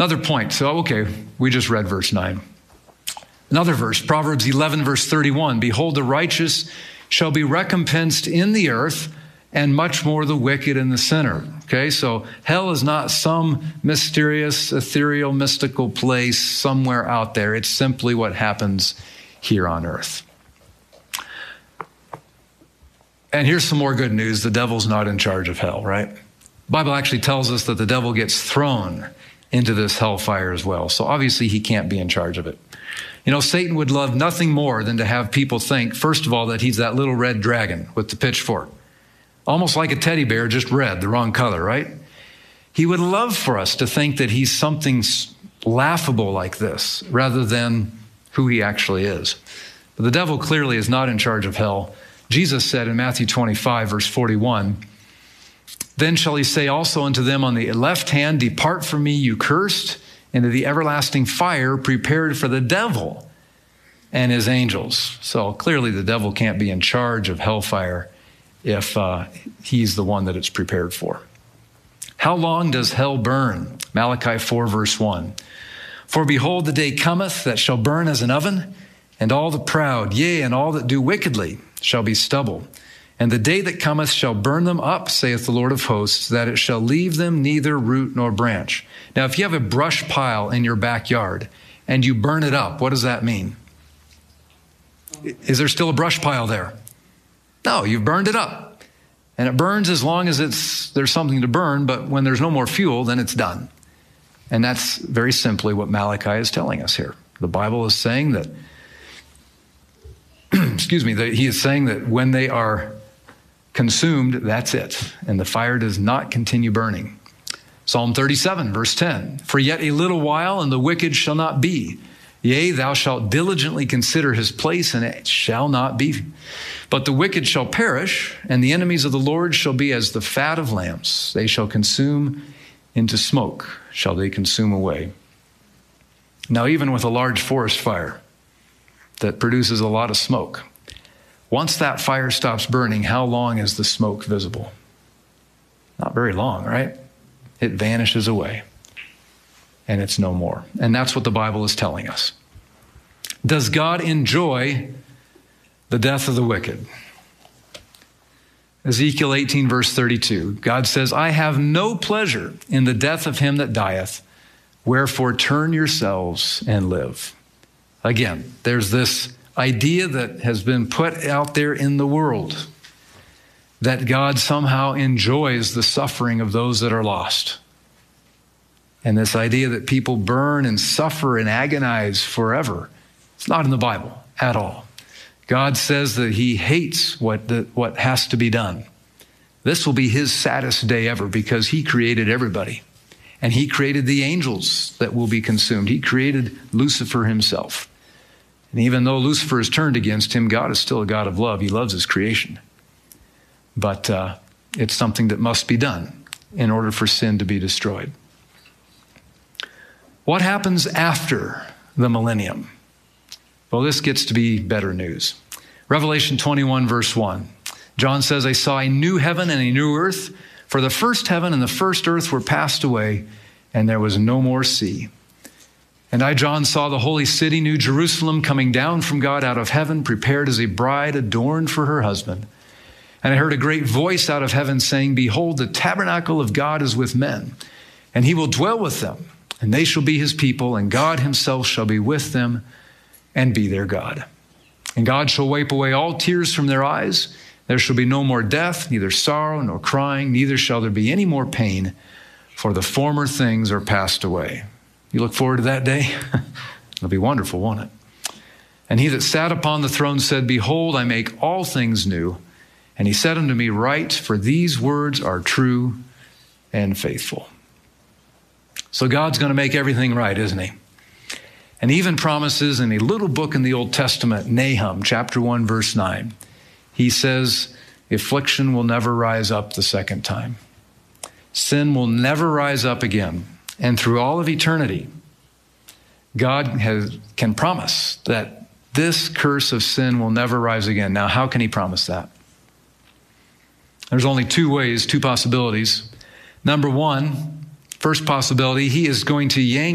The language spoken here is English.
Another point. So, okay, we just read verse 9. Another verse, Proverbs 11, verse 31. Behold, the righteous shall be recompensed in the earth, and much more the wicked and the sinner. Okay, so hell is not some mysterious, ethereal, mystical place somewhere out there. It's simply what happens here on earth. And here's some more good news. The devil's not in charge of hell, right? The Bible actually tells us that the devil gets thrown into this hellfire as well. So obviously he can't be in charge of it. You know, Satan would love nothing more than to have people think, first of all, that he's that little red dragon with the pitchfork. Almost like a teddy bear, just red, the wrong color, right? He would love for us to think that he's something laughable like this, rather than who he actually is. But the devil clearly is not in charge of hell. Jesus said in Matthew 25, verse 41, then shall he say also unto them on the left hand, depart from me, you cursed, into the everlasting fire prepared for the devil and his angels. So clearly the devil can't be in charge of hellfire if he's the one that it's prepared for. How long does hell burn? Malachi 4, verse 1. For behold, the day cometh that shall burn as an oven, and all the proud, yea, and all that do wickedly shall be stubble. And the day that cometh shall burn them up, saith the Lord of hosts, that it shall leave them neither root nor branch. Now, if you have a brush pile in your backyard and you burn it up, what does that mean? Is there still a brush pile there? No, you've burned it up. And it burns as long as there's something to burn, but when there's no more fuel, then it's done. And that's very simply what Malachi is telling us here. The Bible is saying that, he is saying that when they are consumed, that's it. And the fire does not continue burning. Psalm 37, verse 10, for yet a little while, and the wicked shall not be. Yea, thou shalt diligently consider his place, and it shall not be. But the wicked shall perish, and the enemies of the Lord shall be as the fat of lambs. They shall consume into smoke, shall they consume away. Now, even with a large forest fire that produces a lot of smoke, once that fire stops burning, how long is the smoke visible? Not very long, right? It vanishes away. And it's no more. And that's what the Bible is telling us. Does God enjoy the death of the wicked? Ezekiel 18, verse 32, God says, I have no pleasure in the death of him that dieth, wherefore turn yourselves and live. Again, there's this idea that has been put out there in the world that God somehow enjoys the suffering of those that are lost. And this idea that people burn and suffer and agonize forever, it's not in the Bible at all. God says that he hates what has to be done. This will be his saddest day ever because he created everybody. And he created the angels that will be consumed. He created Lucifer himself. And even though Lucifer is turned against him, God is still a God of love. He loves his creation. But it's something that must be done in order for sin to be destroyed. What happens after the millennium? Well, this gets to be better news. Revelation 21, verse 1. John says, I saw a new heaven and a new earth, for the first heaven and the first earth were passed away, and there was no more sea. And I, John, saw the holy city, New Jerusalem, coming down from God out of heaven, prepared as a bride adorned for her husband. And I heard a great voice out of heaven saying, behold, the tabernacle of God is with men, and he will dwell with them. And they shall be his people, and God himself shall be with them and be their God. And God shall wipe away all tears from their eyes. There shall be no more death, neither sorrow nor crying, neither shall there be any more pain, for the former things are passed away. You look forward to that day? It'll be wonderful, won't it? And he that sat upon the throne said, behold, I make all things new. And he said unto me, write, for these words are true and faithful. So God's going to make everything right, isn't he? And he even promises in a little book in the Old Testament, Nahum, chapter 1, verse 9, he says, affliction will never rise up the second time. Sin will never rise up again. And through all of eternity, God can promise that this curse of sin will never rise again. Now, how can he promise that? There's only two ways, two possibilities. Number one, first possibility, he is going to yank